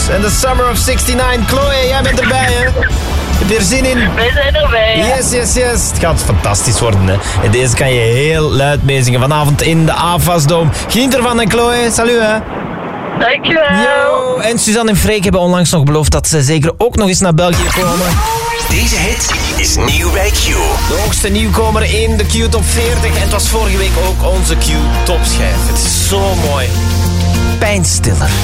en The Summer of 69. Chloe, jij bent erbij, hè? Heb je er zin in? Wij zijn erbij, ja. Yes. Het gaat fantastisch worden, hè. En deze kan je heel luid meezingen vanavond in de AFAS-dome. Geniet ervan, hè, Chloe. Salut, hè. Dankjewel. Yo. En Suzanne en Freek hebben onlangs nog beloofd dat ze zeker ook nog eens naar België komen. Deze hit is nieuw bij Q. De hoogste nieuwkomer in de Q Top 40. En het was vorige week ook onze Q Topschijf. Het is zo mooi. Pijnstiller.